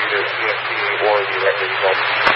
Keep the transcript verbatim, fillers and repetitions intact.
either C F T or the electric results.